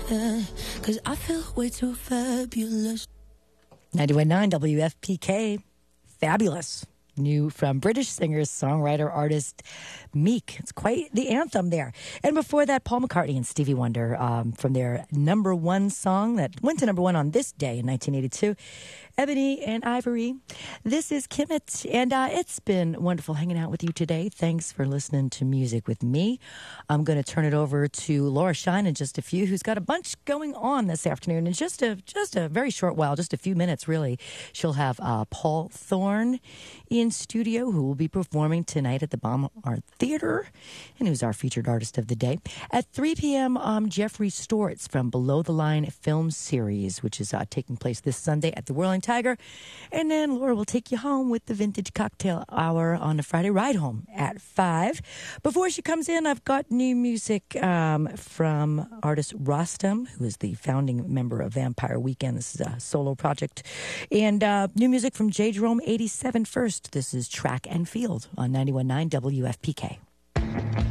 Cause I feel way too fabulous. 91.9 WFPK, Fabulous. New from British singer, songwriter, artist Meek. It's quite the anthem there. And before that, Paul McCartney and Stevie Wonder from their number one song that went to number one on this day in 1982, Ebony and Ivory. This is Kimmit, and it's been wonderful hanging out with you today. Thanks for listening to music with me. I'm going to turn it over to Laura Shine in just a few, who's got a bunch going on this afternoon. In just a very short while, just a few minutes, really. She'll have Paul Thorne in studio, who will be performing tonight at the Baum Art Theater, and who's our featured artist of the day. At 3 p.m., Jeffrey Stortz from Below the Line Film Series, which is taking place this Sunday at the Whirling Tiger. And then Laura will take you home with the Vintage Cocktail Hour on a Friday ride home at 5. Before she comes in, I've got new music from artist Rostam, who is the founding member of Vampire Weekend. This is a solo project. And new music from J. Jerome 87 first. This is Track and Field on 91.9 WFPK.